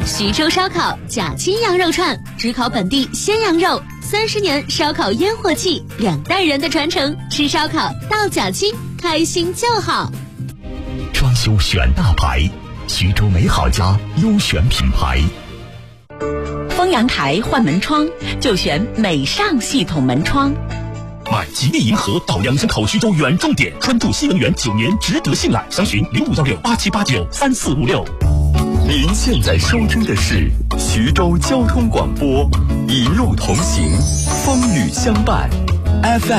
徐州烧烤甲青羊肉串，只烤本地鲜羊肉，30年烧烤烟火气，2代人的传承，吃烧烤到甲青，开心就好。 装修选大牌，徐州美好家优选品牌。 丰阳台换门窗就选美尚系统门窗。 买吉利银河到2声口徐州远重点，专注新能源9年，值得信赖。详询051687893456。 您现在收听的是徐州交通广播，一路同行，风雨相伴 ，FM